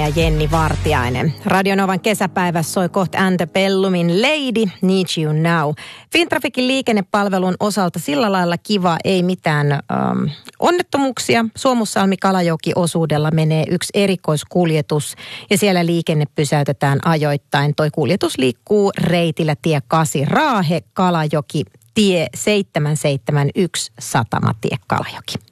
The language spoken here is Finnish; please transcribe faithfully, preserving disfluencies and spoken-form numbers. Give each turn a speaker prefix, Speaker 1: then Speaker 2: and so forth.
Speaker 1: ja Jenni Vartiainen. Radionovan kesäpäivä soi kohta Antebellumin Lady, Need You Now. Fintraficin liikennepalvelun osalta sillä lailla kiva, ei mitään ähm, onnettomuuksia. Suomussalmi-Kalajoki-osuudella menee yksi erikoiskuljetus ja siellä liikenne pysäytetään ajoittain. Toi kuljetus liikkuu reitillä tie kahdeksan Raahe, Kalajoki, tie seitsemän seitsemän yksi Satamatie, Kalajoki.